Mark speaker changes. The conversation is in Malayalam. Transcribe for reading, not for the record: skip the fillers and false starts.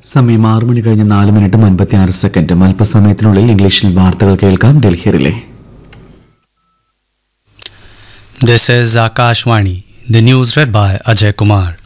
Speaker 1: സമയം 6 മണി കഴിഞ്ഞ് 4 മിനിറ്റ് 56 സെക്കൻഡ്. അല്പസമയത്തിനുള്ളിൽ ഇംഗ്ലീഷിൽ വാർത്തകൾ കേൾക്കാം. Delhi relay.
Speaker 2: This is Akashvani. The news read by Ajay Kumar.